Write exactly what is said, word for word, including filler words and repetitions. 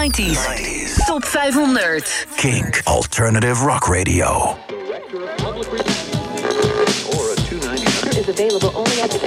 nineties. Top vijfhonderd. Kink Alternative Rock Radio. Is available only at the